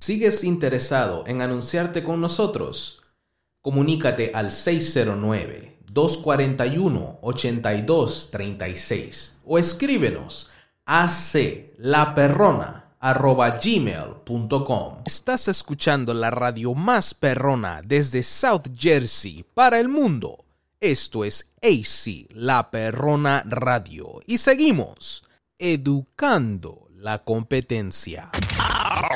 ¿Sigues interesado en anunciarte con nosotros? Comunícate al 609-241-8236 o escríbenos a aclaperrona@gmail.com. Estás escuchando la radio más perrona desde South Jersey para el mundo. Esto es AC La Perrona Radio y seguimos educando la competencia.